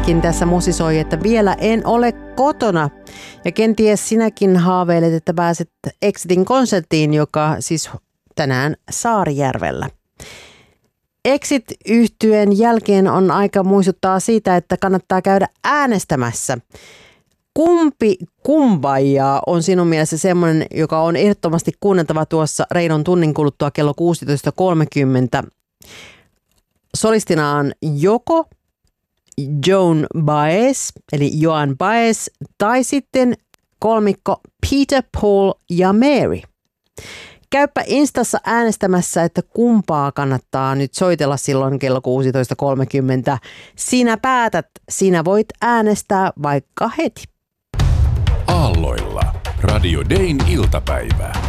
Emikin tässä musisoi, että vielä en ole kotona. Ja kenties sinäkin haaveilet, että pääset Exitin konserttiin, joka siis tänään Saarijärvellä. Exit-yhtyeen jälkeen on aika muistuttaa siitä, että kannattaa käydä äänestämässä. Kumpi kumbajaa on sinun mielestä semmoinen, joka on ehdottomasti kuunneltava tuossa reilun tunnin kuluttua kello 16.30. Solistina on joko Joan Baez, eli Joan Baez, tai sitten kolmikko Peter, Paul ja Mary. Käypä Instassa äänestämässä, että kumpaa kannattaa nyt soitella silloin kello 16.30. Sinä päätät, sinä voit äänestää vaikka heti. Aalloilla Radio Dayn iltapäivää.